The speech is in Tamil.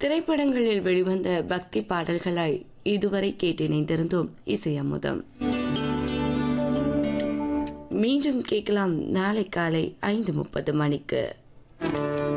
திரைப்படங்களில் வெளிவந்த பக்தி பாடல்களாய் இதுவரை கேட்டிணைந்திருந்தோம் இசை அமுதம். மீண்டும் கேட்கலாம் நாளை காலை 5:30 மணிக்கு.